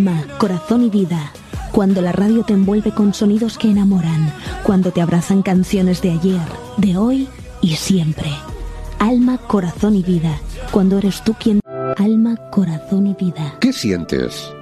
Alma, corazón y vida. Cuando la radio te envuelve con sonidos que enamoran. Cuando te abrazan canciones de ayer, de hoy y siempre. Alma, corazón y vida. Cuando eres tú quien... Alma, corazón y vida. ¿Qué sientes?